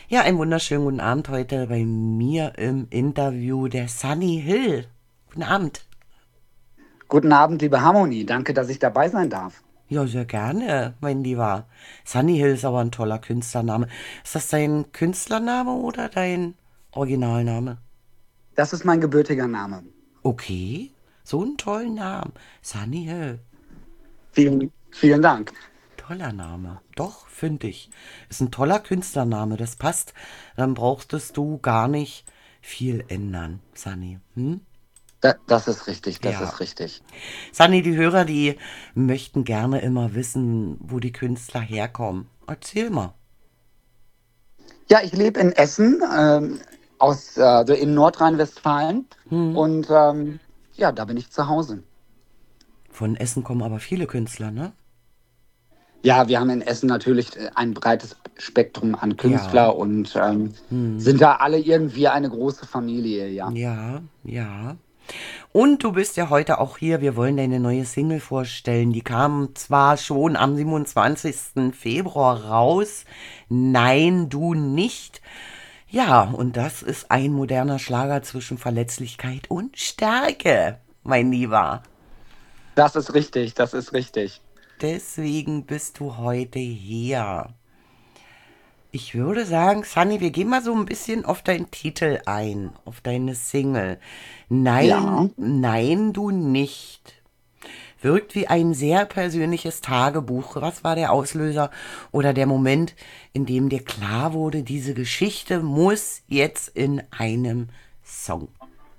Ja, einen wunderschönen guten Abend heute bei mir im Interview der Sunny Hill. Guten Abend. Guten Abend, liebe Harmonie. Danke, dass ich dabei sein darf. Ja, sehr gerne, mein Lieber. Sunny Hill ist aber ein toller Künstlername. Ist das dein Künstlername oder dein Originalname? Das ist mein gebürtiger Name. Okay, so einen tollen Namen. Sunny Hill. Vielen Dank. Toller Name. Doch, finde ich. Ist ein toller Künstlername. Das passt. Dann brauchtest du gar nicht viel ändern, Sunny. Hm? Das ist richtig, das Ja. ist richtig. Sunny, die Hörer, die möchten gerne immer wissen, wo die Künstler herkommen. Erzähl mal. Ja, ich lebe in Essen, also in Nordrhein-Westfalen. Hm. Und ja, da bin ich zu Hause. Von Essen kommen aber viele Künstler, ne? Ja, wir haben in Essen natürlich ein breites Spektrum an Ja. Künstler und Hm. sind da alle irgendwie eine große Familie, ja. Ja, ja. Und du bist ja heute auch hier. Wir wollen deine neue Single vorstellen. Die kam zwar schon am 27. Februar raus. Nein, du nicht. Ja, und das ist ein moderner Schlager zwischen Verletzlichkeit und Stärke, mein Lieber. Das ist richtig, das ist richtig. Deswegen bist du heute hier. Ich würde sagen, Sunny, wir gehen mal so ein bisschen auf deinen Titel ein, auf deine Single. Nein, Ja. nein, du nicht. Wirkt wie ein sehr persönliches Tagebuch. Was war der Auslöser oder der Moment, in dem dir klar wurde, diese Geschichte muss jetzt in einem Song?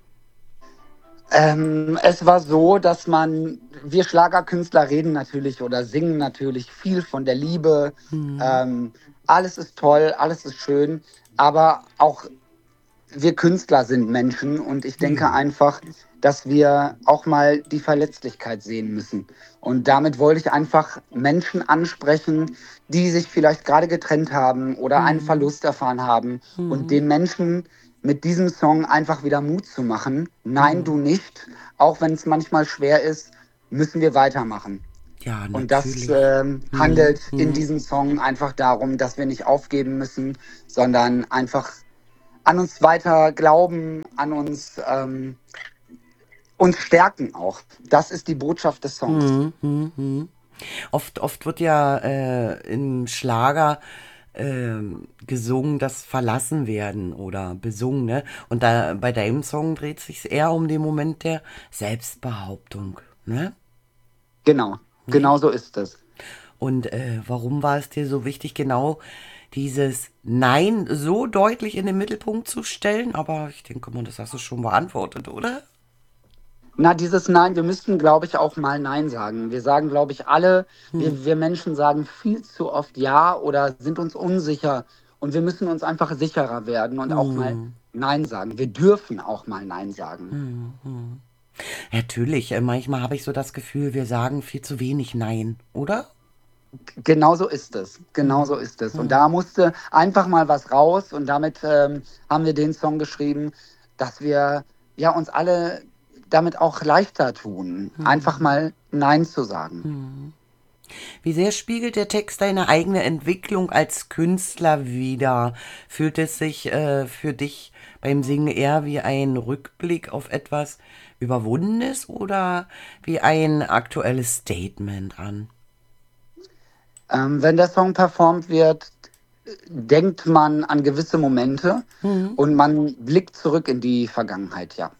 Es war so, dass wir Schlagerkünstler reden natürlich oder singen natürlich viel von der Liebe. Hm, Ähm, Alles ist toll, alles ist schön, aber auch wir Künstler sind Menschen und ich denke ja. einfach, dass wir auch mal die Verletzlichkeit sehen müssen. Und damit wollte ich einfach Menschen ansprechen, die sich vielleicht gerade getrennt haben oder einen Hm, Verlust erfahren haben und hm, den Menschen mit diesem Song einfach wieder Mut zu machen. Nein, du hm. nicht. Auch wenn es manchmal schwer ist, müssen wir weitermachen. Ja, Und das natürlich. handelt in Hm. diesem Song einfach darum, dass wir nicht aufgeben müssen, sondern einfach an uns weiter glauben, uns stärken auch. Das ist die Botschaft des Songs. Oft wird ja im Schlager gesungen, das verlassen werden oder besungen, ne? Und da bei deinem Song dreht sich eher um den Moment der Selbstbehauptung, ne? Genau, genau Nicht? so ist es. Und warum war es dir so wichtig, genau dieses Nein so deutlich in den Mittelpunkt zu stellen? Aber ich denke mal, das hast du schon beantwortet, oder? Na, dieses Nein, wir müssten, glaube ich, auch mal Nein sagen. Wir sagen, glaube ich, alle, Hm. wir Menschen sagen viel zu oft Ja oder sind uns unsicher. Und wir müssen uns einfach sicherer werden und auch mal Hm. Nein sagen. Wir dürfen auch mal Nein sagen. Natürlich, manchmal habe ich so das Gefühl, wir sagen viel zu wenig Nein, oder? Genau so ist es. Genau so ist es. Und da musste einfach mal was raus und damit haben wir den Song geschrieben, dass wir ja uns alle damit auch leichter tun, einfach mal Nein zu sagen. Wie sehr spiegelt der Text deine eigene Entwicklung als Künstler wider? Fühlt es sich für dich beim Singen eher wie ein Rückblick auf etwas Überwundenes oder wie ein aktuelles Statement an? Wenn der Song performt wird, denkt man an gewisse Momente und man blickt zurück in die Vergangenheit, ja.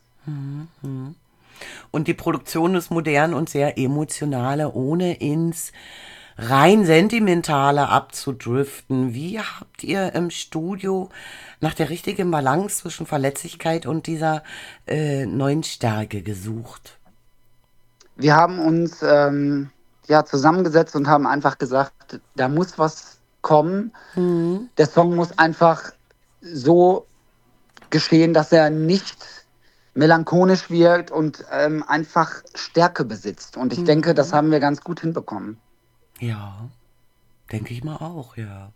Und die Produktion ist modern und sehr emotionale, ohne ins rein sentimentale abzudriften. Wie habt ihr im Studio nach der richtigen Balance zwischen Verletzlichkeit und dieser neuen Stärke gesucht? Wir haben uns ja zusammengesetzt und haben einfach gesagt, da muss was kommen. Hm, Der Song muss einfach so geschehen, dass er nicht melancholisch wirkt und einfach Stärke besitzt. Und ich denke, das haben wir ganz gut hinbekommen. ja, denke ich mal auch, ja.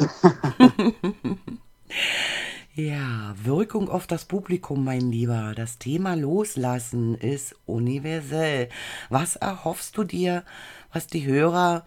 Ja, Wirkung auf das Publikum, mein Lieber. Das Thema Loslassen ist universell. Was erhoffst du dir, was die Hörer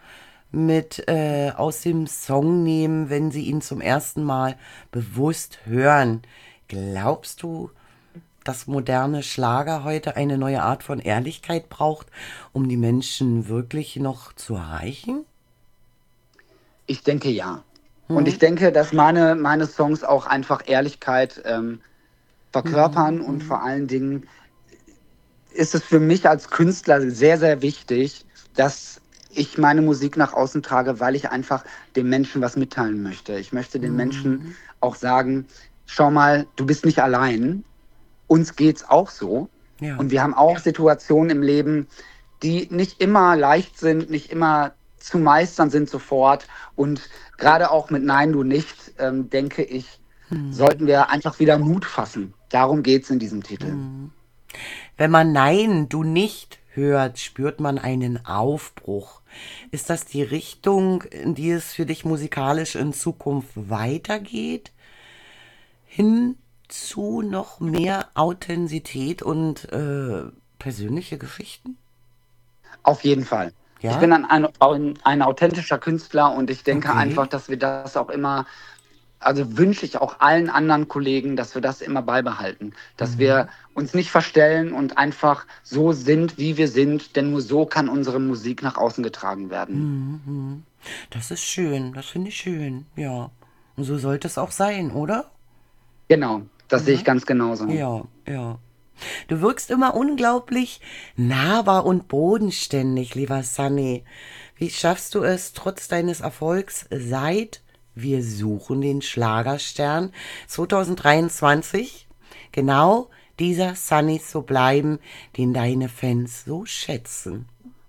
mit aus dem Song nehmen, wenn sie ihn zum ersten Mal bewusst hören. Glaubst du, dass moderne Schlager heute eine neue Art von Ehrlichkeit braucht, um die Menschen wirklich noch zu erreichen? Ich denke ja. Und ich denke, dass meine Songs auch einfach Ehrlichkeit verkörpern und vor allen Dingen ist es für mich als Künstler sehr, sehr wichtig, dass ich meine Musik nach außen trage, weil ich einfach den Menschen was mitteilen möchte. Ich möchte den Menschen auch sagen, schau mal, du bist nicht allein. Uns geht's auch so. Ja. Und wir haben auch Situationen im Leben, die nicht immer leicht sind, nicht immer zu meistern sind sofort. Und gerade auch mit Nein, du nicht, denke ich, sollten wir einfach wieder Mut fassen. Darum geht's in diesem Titel. Wenn man Nein, du nicht hört, spürt man einen Aufbruch. Ist das die Richtung, in die es für dich musikalisch in Zukunft weitergeht? Hin zu noch mehr Authentizität und persönliche Geschichten? Auf jeden Fall. Ich Ja? bin ein authentischer Künstler und ich denke einfach, Okay. dass wir das auch immer, also wünsche ich auch allen anderen Kollegen, dass wir das immer beibehalten. Dass wir uns nicht verstellen und einfach so sind, wie wir sind, denn nur so kann unsere Musik nach außen getragen werden. Das ist schön, das finde ich schön, ja. Und so sollte es auch sein, oder? Genau, das sehe ich Ja, ganz genauso. ja, ja. Du wirkst immer unglaublich nahbar und bodenständig, lieber Sunny. Wie schaffst du es, trotz deines Erfolgs seit Wir suchen den Schlagerstern 2023 genau dieser Sunny zu bleiben, den deine Fans so schätzen?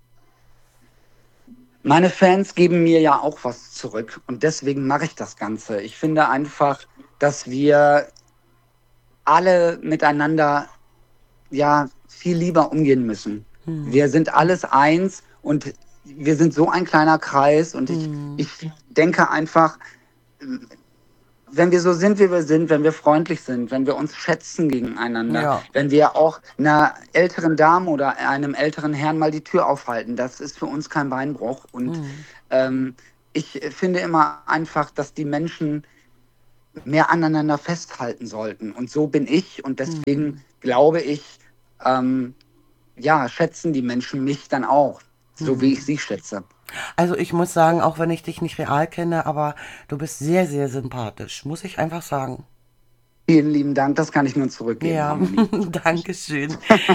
Meine Fans geben mir ja auch was zurück und deswegen mache ich das Ganze. Ich finde einfach, dass wir alle miteinander ja viel lieber umgehen müssen. Wir sind alles eins und wir sind so ein kleiner Kreis und ich denke einfach, wenn wir so sind, wie wir sind, wenn wir freundlich sind, wenn wir uns schätzen gegeneinander, Ja. wenn wir auch einer älteren Dame oder einem älteren Herrn mal die Tür aufhalten, das ist für uns kein Beinbruch. Und ähm, ich finde immer einfach, dass die Menschen mehr aneinander festhalten sollten. Und so bin ich und deswegen glaube ich, ähm, ja, schätzen die Menschen mich dann auch, so wie ich sie schätze. Also ich muss sagen, auch wenn ich dich nicht real kenne, aber du bist sehr, sehr sympathisch, muss ich einfach sagen. Vielen lieben Dank, das kann ich nur zurückgeben, Ja, Harmonie. danke schön.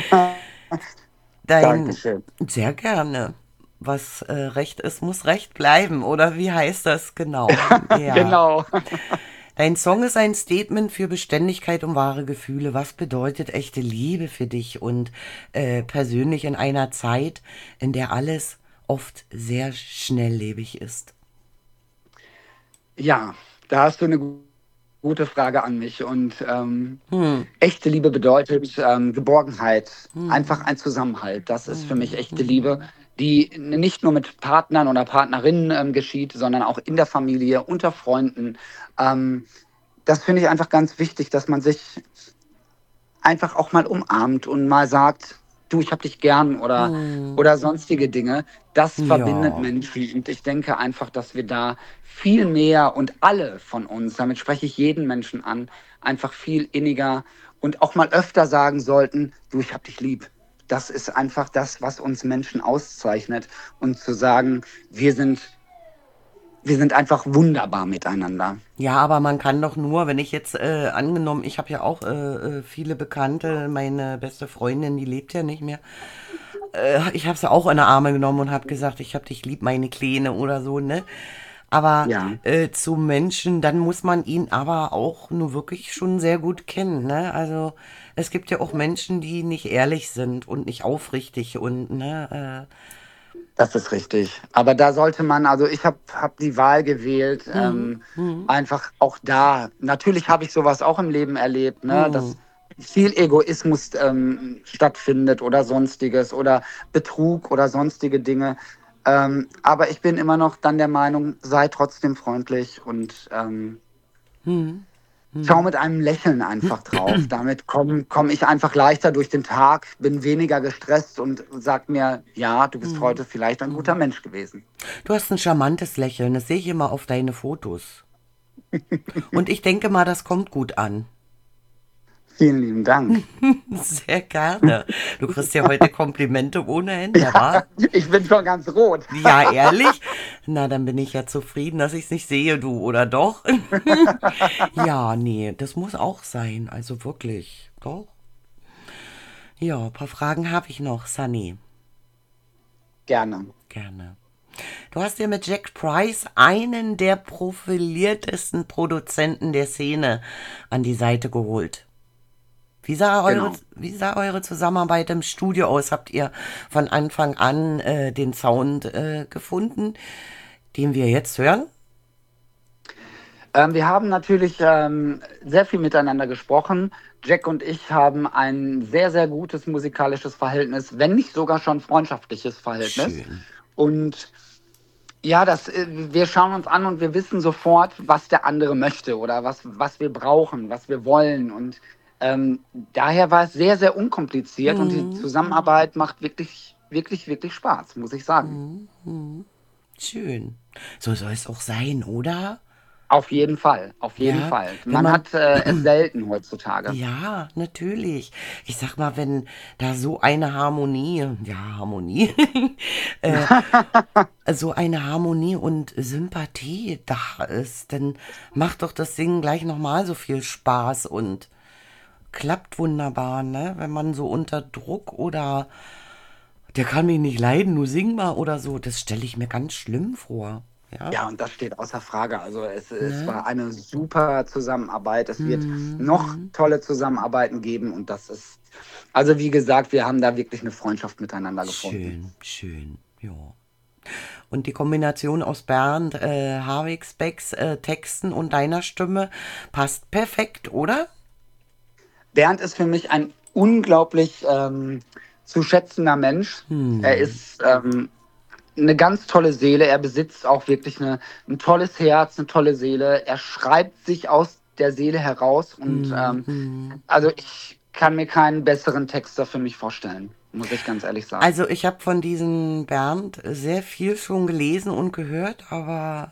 Dein, Dankeschön. sehr gerne. Was recht ist, muss recht bleiben, oder wie heißt das genau? Ja. Genau. Dein Song ist ein Statement für Beständigkeit und wahre Gefühle. Was bedeutet echte Liebe für dich und persönlich in einer Zeit, in der alles oft sehr schnelllebig ist? Ja, da hast du eine gute Frage an mich. Und echte Liebe bedeutet Geborgenheit, einfach ein Zusammenhalt. Das ist für mich echte Liebe, die nicht nur mit Partnern oder Partnerinnen geschieht, sondern auch in der Familie, unter Freunden. Das finde ich einfach ganz wichtig, dass man sich einfach auch mal umarmt und mal sagt, du, ich hab dich gern oder sonstige Dinge. Das verbindet Ja. Menschen. Und ich denke einfach, dass wir da viel mehr und alle von uns, damit spreche ich jeden Menschen an, einfach viel inniger und auch mal öfter sagen sollten, du, ich hab dich lieb. Das ist einfach das, was uns Menschen auszeichnet. Und zu sagen, wir sind einfach wunderbar miteinander. Ja, aber man kann doch nur, wenn ich jetzt angenommen, ich habe ja auch viele Bekannte, meine beste Freundin, die lebt ja nicht mehr. Ich habe sie auch in die Arme genommen und habe gesagt, ich habe dich lieb, meine Kleine oder so, ne? Aber Ja. zu Menschen, dann muss man ihn aber auch nur wirklich schon sehr gut kennen, ne? Also es gibt ja auch Menschen, die nicht ehrlich sind und nicht aufrichtig und, ne? Das ist richtig. Aber da sollte man, also ich hab die Wahl gewählt, einfach auch da. Natürlich habe ich sowas auch im Leben erlebt, ne, dass viel Egoismus stattfindet oder sonstiges oder Betrug oder sonstige Dinge. Aber ich bin immer noch dann der Meinung, sei trotzdem freundlich und schau mit einem Lächeln einfach drauf. Damit komm ich einfach leichter durch den Tag, bin weniger gestresst und sag mir, ja, du bist heute vielleicht ein guter Mensch gewesen. Du hast ein charmantes Lächeln, das sehe ich immer auf deine Fotos. Und ich denke mal, das kommt gut an. Vielen lieben Dank. Sehr gerne. Du kriegst ja heute Komplimente ohne Ende, wa? Ich bin schon ganz rot. Ja, ehrlich? Na, dann bin ich ja zufrieden, dass ich es nicht sehe, du, oder doch? Ja, nee, das muss auch sein. Also wirklich, doch. Ja, ein paar Fragen habe ich noch, Sunny. Gerne. Gerne. Du hast dir mit Jack Price einen der profiliertesten Produzenten der Szene an die Seite geholt. Genau. Wie sah eure Zusammenarbeit im Studio aus? Habt ihr von Anfang an den Sound gefunden, den wir jetzt hören? Wir haben natürlich sehr viel miteinander gesprochen. Jack und ich haben ein sehr, sehr gutes musikalisches Verhältnis, wenn nicht sogar schon freundschaftliches Verhältnis. Schön. Und ja, wir schauen uns an und wir wissen sofort, was der andere möchte oder was wir brauchen, was wir wollen. Und daher war es sehr, sehr unkompliziert und die Zusammenarbeit macht wirklich, wirklich, wirklich Spaß, muss ich sagen. Schön. So soll es auch sein, oder? Auf jeden Fall, auf jeden Ja, Fall. wenn Man man, hat es selten heutzutage. ja, natürlich. Ich sag mal, wenn da so eine Harmonie, ja, Harmonie, äh, so eine Harmonie und Sympathie da ist, dann macht doch das Singen gleich nochmal so viel Spaß und klappt wunderbar, ne? Wenn man so unter Druck oder der kann mich nicht leiden, nur sing mal oder so, das stelle ich mir ganz schlimm vor. Ja, Ja, und das steht außer Frage. Also es ne? war eine super Zusammenarbeit. Es wird noch tolle Zusammenarbeiten geben und das ist, also wie gesagt, wir haben da wirklich eine Freundschaft miteinander gefunden. Schön, schön, ja. Und die Kombination aus Bernd Havigsbecks Texten und deiner Stimme passt perfekt, oder? Bernd ist für mich ein unglaublich zu schätzender Mensch. Er ist eine ganz tolle Seele. Er besitzt auch wirklich ein tolles Herz, eine tolle Seele. Er schreibt sich aus der Seele heraus und also ich kann mir keinen besseren Texter für mich vorstellen, muss ich ganz ehrlich sagen. Also ich habe von diesem Bernd sehr viel schon gelesen und gehört, aber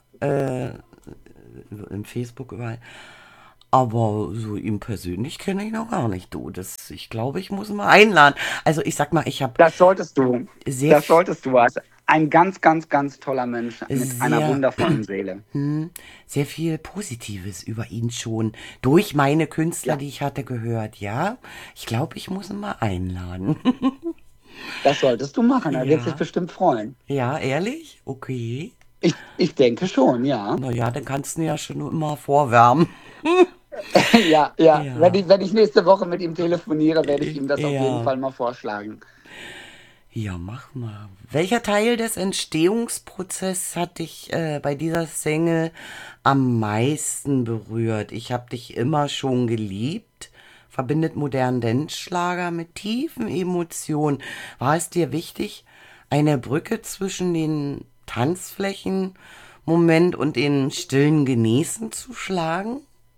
im Facebook überall. Aber so ihn persönlich kenne ich noch gar nicht, du. Das, ich glaube, ich muss ihn mal einladen. Also ich sag mal, ich habe Das solltest du. sehr, Das solltest du. Also ein ganz, ganz, ganz toller Mensch mit einer sehr, wundervollen Seele. sehr viel Positives über ihn schon durch meine Künstler, Ja, die ich hatte, gehört. Ja, ich glaube, ich muss ihn mal einladen. das solltest du machen. Er wird sich Ja, bestimmt freuen. ja, ehrlich? Okay. Ich denke schon, ja. Naja, dann kannst du ja schon immer vorwärmen. Ja, ja. Wenn Ja, ich nächste Woche mit ihm telefoniere, werde ich ihm das auf jeden ja. Fall mal vorschlagen. Ja, mach mal. Welcher Teil des Entstehungsprozesses hat dich bei dieser Single am meisten berührt? Ich habe dich immer schon geliebt. Verbindet modernen Dance-Schlager mit tiefen Emotionen. War es dir wichtig, eine Brücke zwischen den Tanzflächen Moment und den stillen Genießen zu schlagen?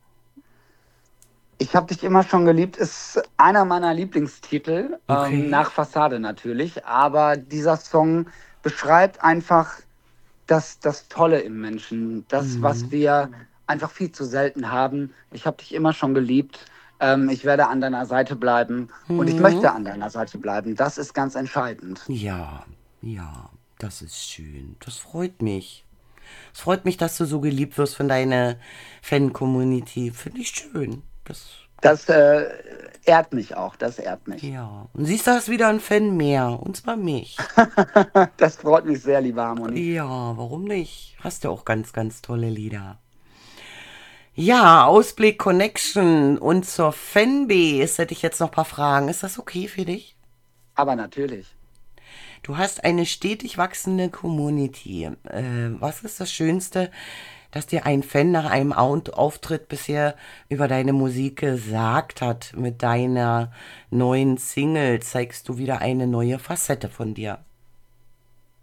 Ich habe dich immer schon geliebt, ist einer meiner Lieblingstitel, Okay. nach Fassade natürlich. Aber dieser Song beschreibt einfach das Tolle im Menschen, das, was wir einfach viel zu selten haben. Ich habe dich immer schon geliebt. Ich werde an deiner Seite bleiben und ich möchte an deiner Seite bleiben. Das ist ganz entscheidend. Ja, ja, das ist schön. Das freut mich. Es freut mich, dass du so geliebt wirst von deiner Fan-Community. Finde ich schön. Das, Das ehrt mich auch, das ehrt mich. ja. Und siehst du, hast wieder ein Fan mehr. Und zwar mich. Das freut mich sehr, liebe Harmonie. Ja, warum nicht? Hast ja auch ganz, ganz tolle Lieder. Ja, Ausblick Connection und zur Fanbase hätte ich jetzt noch ein paar Fragen. Ist das okay für dich? Aber natürlich. Du hast eine stetig wachsende Community. Was ist das Schönste, dass dir ein Fan nach einem Auftritt bisher über deine Musik gesagt hat? Mit deiner neuen Single zeigst du wieder eine neue Facette von dir.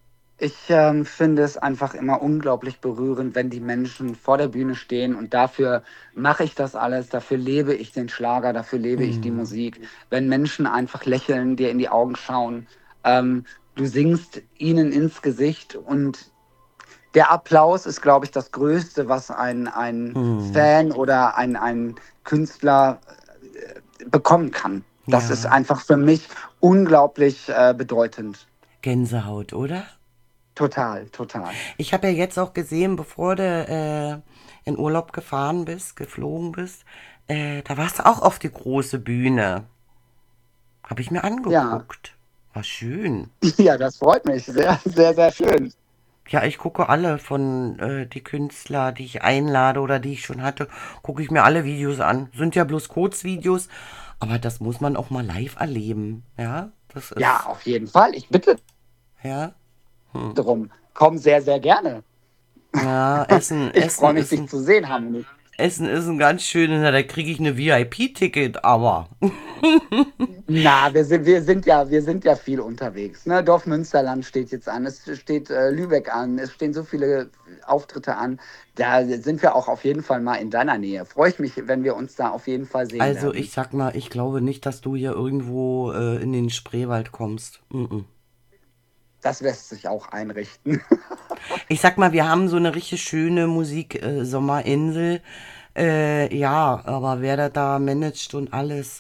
Ich finde es einfach immer unglaublich berührend, wenn die Menschen vor der Bühne stehen und dafür mache ich das alles, dafür lebe ich den Schlager, dafür lebe ich die Hm. Musik. Wenn Menschen einfach lächeln, dir in die Augen schauen, ähm, du singst ihnen ins Gesicht und der Applaus ist, glaube ich, das Größte, was ein Hm. Fan oder ein Künstler bekommen kann. Das ist Ja, einfach für mich unglaublich bedeutend. Gänsehaut, oder? Total, total. Ich habe ja jetzt auch gesehen, bevor du in Urlaub gefahren bist, geflogen bist, da warst du auch auf die große Bühne. Habe ich mir Ja, angeguckt. War schön. ja, das freut mich. Sehr, sehr, sehr schön. Ja, ich gucke alle von die Künstler, die ich einlade oder die ich schon hatte, gucke ich mir alle Videos an. Sind ja bloß Kurzvideos, aber das muss man auch mal live erleben. Ja, das Ja, ist, auf jeden Fall. Ich bitte ja. Hm. darum. Komm sehr, sehr gerne. Ja, Essen, Ich freue Essen mich, ist dich ein, zu sehen, Harmony. Essen ist ein ganz schönes, na, da kriege ich eine VIP-Ticket, aber. Na, wir sind ja viel unterwegs. Ne? Dorf-Münsterland steht jetzt an, es steht Lübeck an, es stehen so viele Auftritte an. Da sind wir auch auf jeden Fall mal in deiner Nähe. Freue ich mich, wenn wir uns da auf jeden Fall sehen Also ich werden. sag mal, ich glaube nicht, dass du hier irgendwo in den Spreewald kommst. Mm-mm. Das lässt sich auch einrichten. Ich sag mal, wir haben so eine richtig schöne Musik-Sommerinsel. Ja, aber wer das da managt und alles,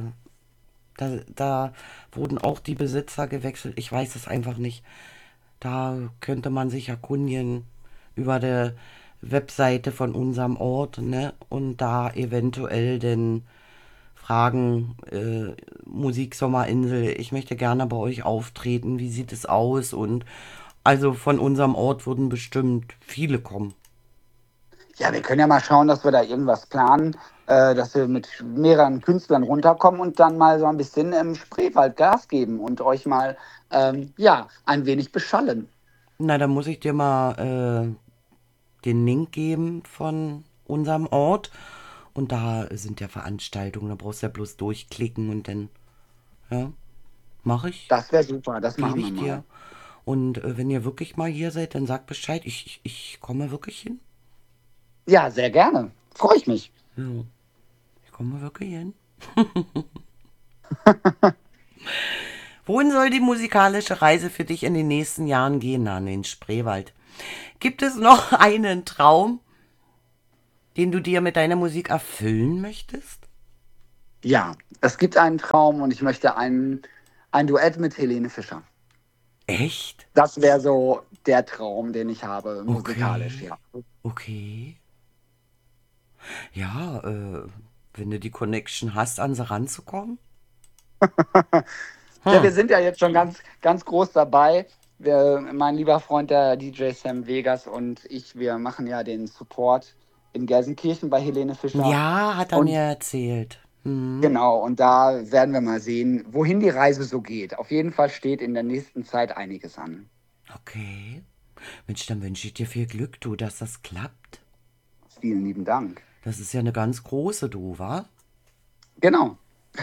da wurden auch die Besitzer gewechselt. Ich weiß es einfach nicht. Da könnte man sich erkundigen über der Webseite von unserem Ort, ne? Und da eventuell denn fragen, Musik Sommerinsel, ich möchte gerne bei euch auftreten, wie sieht es aus? Und also von unserem Ort würden bestimmt viele kommen. Ja, wir können ja mal schauen, dass wir da irgendwas planen, dass wir mit mehreren Künstlern runterkommen und dann mal so ein bisschen im Spreewald Gas geben und euch mal, ja, ein wenig beschallen. Na, da muss ich dir mal den Link geben von unserem Ort. Und da sind ja Veranstaltungen, da brauchst du ja bloß durchklicken und dann, ja, mache ich, Das wäre super, das gebe machen wir ich dir. mal. Und wenn ihr wirklich mal hier seid, dann sagt Bescheid. Ich komme wirklich hin. Ja, sehr gerne. Freue ich mich. Ja, ich komme wirklich hin. Wohin soll die musikalische Reise für dich in den nächsten Jahren gehen, an den Spreewald? Gibt es noch einen Traum, den du dir mit deiner Musik erfüllen möchtest? Ja, es gibt einen Traum und ich möchte ein Duett mit Helene Fischer. Echt? Das wäre so der Traum, den ich habe, musikalisch, Okay, ja. okay. Ja, wenn du die Connection hast, an sie ranzukommen. Ja, Hm. wir sind ja jetzt schon ganz, ganz groß dabei. Mein lieber Freund, der DJ Sam Vegas und ich, wir machen ja den Support in Gelsenkirchen bei Helene Fischer. Ja, hat er mir Und erzählt. Hm. genau, und da werden wir mal sehen, wohin die Reise so geht. Auf jeden Fall steht in der nächsten Zeit einiges an. Okay. Mensch, dann wünsche ich dir viel Glück, du, dass das klappt. Vielen lieben Dank. Das ist ja eine ganz große, du, wa? Genau.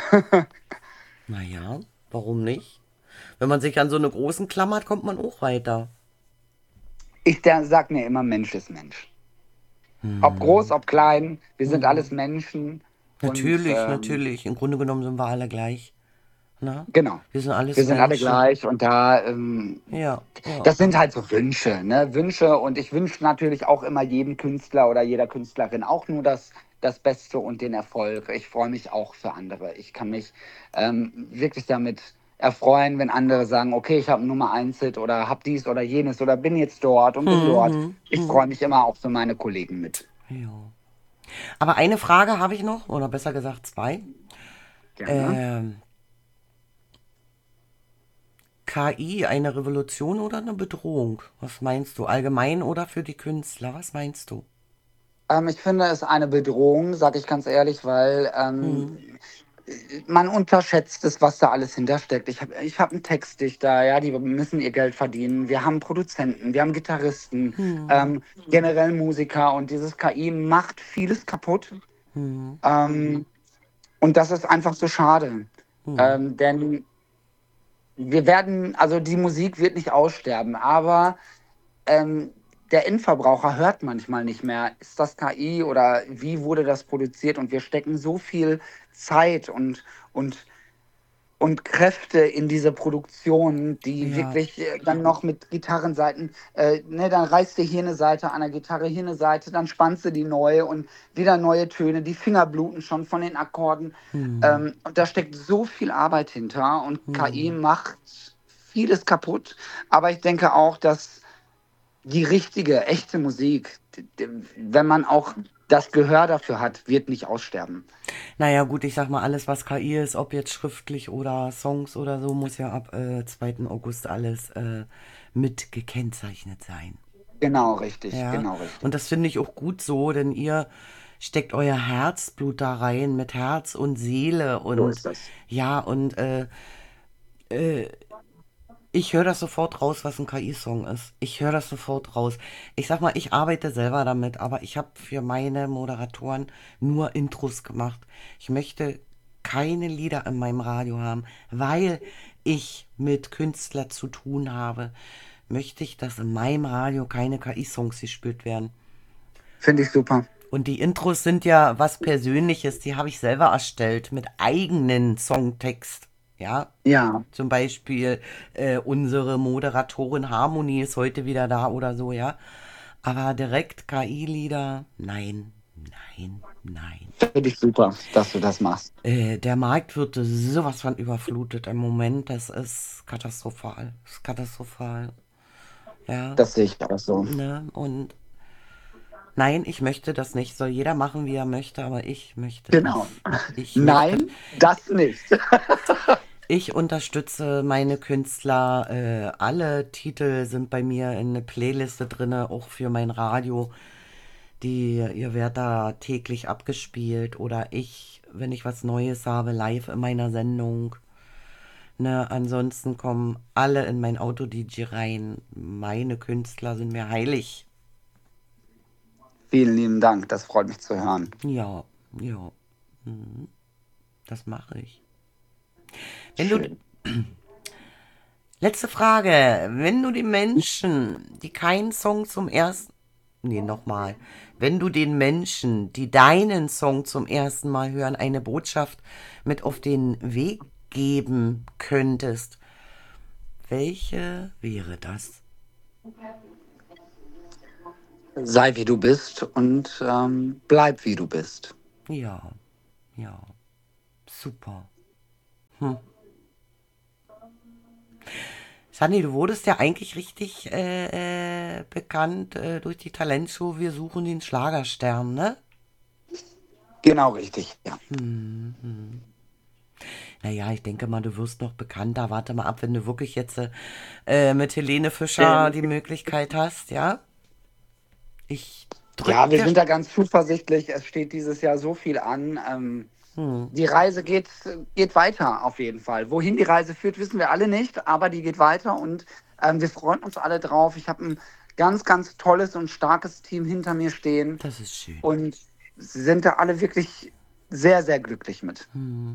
Naja, warum nicht? Wenn man sich an so eine großen klammert, kommt man auch weiter. Sag mir immer, Mensch ist Mensch. Ob groß, ob klein, wir sind alles Menschen. Und Natürlich, natürlich. Im Grunde genommen sind wir alle gleich. Ne? genau, Wir sind alles wir sind alle Menschen. gleich und da, Ja, ja. das sind halt so Wünsche, ne? Wünsche und ich wünsche natürlich auch immer jedem Künstler oder jeder Künstlerin auch nur das Beste und den Erfolg. Ich freue mich auch für andere. Ich kann mich wirklich damit erfreuen, wenn andere sagen, okay, ich habe Nummer 1 Hit oder habe dies oder jenes oder bin jetzt dort und bin dort. Ich freue mich immer auch für meine Kollegen mit. Ja. Aber eine Frage habe ich noch, oder besser gesagt zwei. Gerne. Ähm, KI eine Revolution oder eine Bedrohung? Was meinst du? Allgemein oder für die Künstler? Was meinst du? Ich finde es eine Bedrohung, sage ich ganz ehrlich, weil Hm, man unterschätzt es, was da alles hintersteckt. Ich hab einen Textdichter, ja, die müssen ihr Geld verdienen. Wir haben Produzenten, wir haben Gitarristen, hm, generell Musiker und dieses KI macht vieles kaputt. hm, Und das ist einfach so schade. hm. Denn wir werden, also die Musik wird nicht aussterben, aber ähm, der Endverbraucher hört manchmal nicht mehr, ist das KI oder wie wurde das produziert? Und wir stecken so viel Zeit und und Kräfte in diese Produktion, die Ja. wirklich dann noch mit Gitarrenseiten, ne, dann reißt du hier eine Seite an der Gitarre, hier eine Seite, dann spannst du die neue und wieder neue Töne, die Finger bluten schon von den Akkorden. Hm. Und da steckt so viel Arbeit hinter und KI Hm. macht vieles kaputt. Aber ich denke auch, dass die richtige, echte Musik, wenn man auch das Gehör dafür hat, wird nicht aussterben. Naja, gut, ich sag mal, alles, was KI ist, ob jetzt schriftlich oder Songs oder so, muss ja ab 2. August alles mit gekennzeichnet sein. Ja, Genau und richtig. das finde ich auch gut so, denn ihr steckt euer Herzblut da rein mit Herz und Seele So und ist das. ja, und ich höre das sofort raus, was ein KI-Song ist. Ich höre das sofort raus. Ich sag mal, ich arbeite selber damit, aber ich habe für meine Moderatoren nur Intros gemacht. Ich möchte keine Lieder in meinem Radio haben, weil ich mit Künstlern zu tun habe. Möchte ich, dass in meinem Radio keine KI-Songs gespielt werden. Finde ich super. Und die Intros sind ja was Persönliches, die habe ich selber erstellt mit eigenen Songtext. Ja, Ja, zum Beispiel unsere Moderatorin Harmony ist heute wieder da oder so, ja. Aber direkt KI-Lieder, nein, nein, nein. finde ich super, dass du das machst. Der Markt wird sowas von überflutet im Moment, das ist katastrophal. Das ist katastrophal, ja. Das sehe ich auch so. Ne? Und nein, ich möchte das nicht. Soll jeder machen, wie er möchte, aber ich möchte das. Genau. Ich möchte, Nein, das nicht. ich unterstütze meine Künstler. Alle Titel sind bei mir in eine Playliste drinne, auch für mein Radio. Ihr werdet da täglich abgespielt oder ich, wenn ich was Neues habe, live in meiner Sendung. Ne, ansonsten kommen alle in mein Auto-DJ rein. Meine Künstler sind mir heilig. Vielen lieben Dank, das freut mich zu hören. Ja, ja, das mache ich. Wenn du, Schön. letzte Frage, wenn du den Menschen, die keinen Song zum ersten, nee, nochmal, wenn du den Menschen, die deinen Song zum ersten Mal hören, eine Botschaft mit auf den Weg geben könntest, welche wäre das? Sei wie du bist und bleib wie du bist. Ja, ja, super. Sandy, du wurdest ja eigentlich richtig bekannt durch die Talentshow Wir suchen den Schlagerstern, ne? Genau richtig, ja. Naja, ich denke mal, du wirst noch bekannter. Warte mal ab, wenn du wirklich jetzt mit Helene Fischer Ähm, die Möglichkeit hast, ja? Ich drück Ja, wir dir. sind da ganz zuversichtlich. Es steht dieses Jahr so viel an. Die Reise geht weiter auf jeden Fall. Wohin die Reise führt, wissen wir alle nicht, aber die geht weiter und wir freuen uns alle drauf. Ich habe ein ganz, ganz tolles und starkes Team hinter mir stehen Das ist schön. und sie sind da alle wirklich sehr, sehr glücklich mit.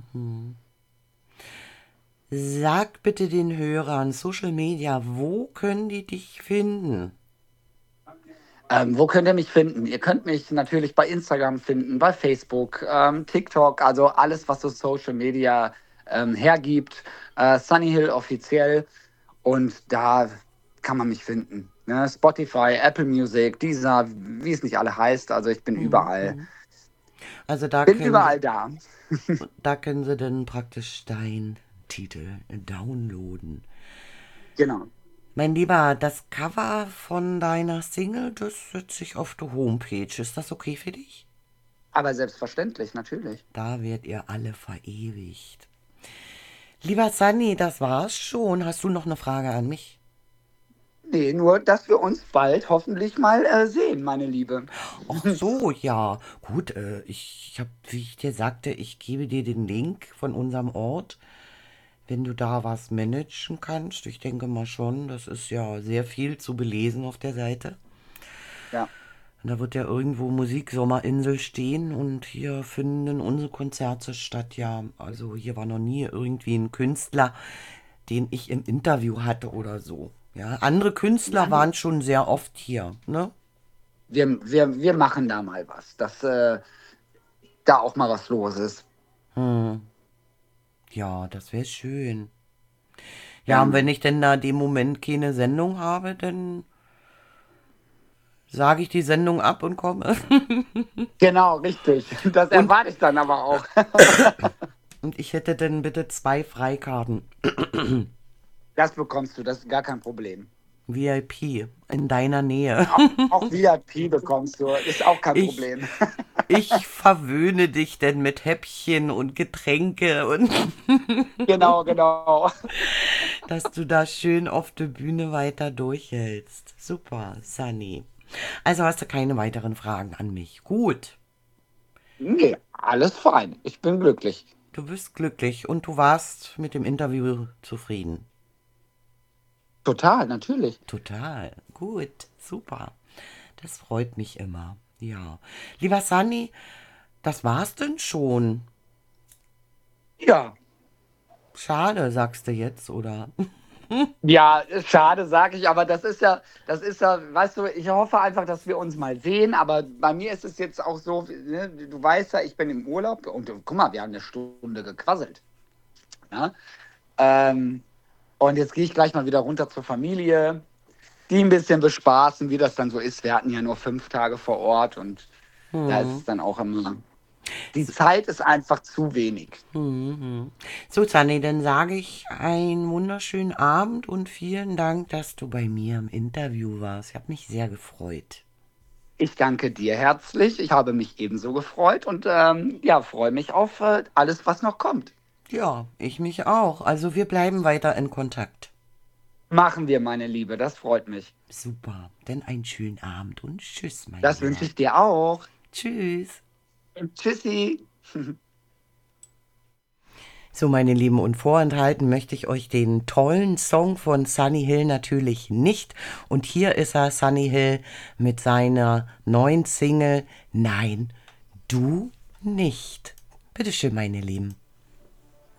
Sag bitte den Hörern, Social Media, wo können die dich finden? Wo könnt ihr mich finden? Ihr könnt mich natürlich bei Instagram finden, bei Facebook, TikTok, also alles, was so Social Media hergibt. Sunny Hill offiziell. Und da kann man mich finden. Ne? Spotify, Apple Music, Deezer, wie es nicht alle heißt. Also ich bin überall. Also Bin überall da. da können sie dann praktisch deinen Titel downloaden. Genau. Mein Lieber, das Cover von deiner Single, das setze ich auf die Homepage. Ist das okay für dich? Aber selbstverständlich, natürlich. Da werdet ihr alle verewigt. Lieber Sunny, das war's schon. Hast du noch eine Frage an mich? Nee, nur, dass wir uns bald hoffentlich mal sehen, meine Liebe. Ach so, ja. Gut, ich habe, wie ich dir sagte, ich gebe dir den Link von unserem Ort, wenn du da was managen kannst. Ich denke mal schon, das ist ja sehr viel zu belesen auf der Seite. Ja. Und da wird ja irgendwo Musiksommerinsel stehen und hier finden unsere Konzerte statt. Ja, also hier war noch nie irgendwie ein Künstler, den ich im Interview hatte oder so. Ja, andere Künstler waren schon sehr oft hier, ne? Wir machen da mal was, dass da auch mal was los ist. Ja, das wäre schön. Ja, und wenn Gerne. ich denn da dem Moment keine Sendung habe, dann sage ich die Sendung ab und komme. Genau, richtig. Das Und, erwarte ich dann aber auch. und ich hätte dann bitte 2 Freikarten. Das bekommst du, das ist gar kein Problem. VIP in deiner Nähe. Auch VIP bekommst du, ist auch kein Ich, Problem. ich verwöhne dich denn mit Häppchen und Getränke und Genau, genau. dass du da schön auf der Bühne weiter durchhältst. Super, Sunny. Also hast du keine weiteren Fragen an mich. Gut, Nee, alles fein. Ich bin glücklich. du bist glücklich und du warst mit dem Interview zufrieden. Total, natürlich. Total. Gut, super. Das freut mich immer. Ja. Lieber Sunny, das war's denn schon. Ja. Schade, sagst du jetzt, oder? Ja, ist schade, sage ich, aber das ist ja, weißt du, ich hoffe einfach, dass wir uns mal sehen, aber bei mir ist es jetzt auch so, ne, du weißt ja, ich bin im Urlaub und guck mal, wir haben eine Stunde gequasselt. Ja? Ähm, und jetzt gehe ich gleich mal wieder runter zur Familie, die ein bisschen bespaßen, wie das dann so ist. Wir hatten ja nur 5 Tage vor Ort und da ist es dann auch immer, die Zeit ist einfach zu wenig. So, Sunny, dann sage ich einen wunderschönen Abend und vielen Dank, dass du bei mir im Interview warst. Ich habe mich sehr gefreut. Ich danke dir herzlich. Ich habe mich ebenso gefreut und ja, freue mich auf alles, was noch kommt. Ja, ich mich auch. Also wir bleiben weiter in Kontakt. Machen wir, meine Liebe. Das freut mich. Super, denn einen schönen Abend und tschüss, mein Das wünsche Lieber. ich dir auch. Tschüss. Tschüssi. So, meine Lieben, und vorenthalten möchte ich euch den tollen Song von Sunny Hill natürlich nicht. Und hier ist er, Sunny Hill, mit seiner neuen Single Nein, du nicht. Bitteschön, meine Lieben.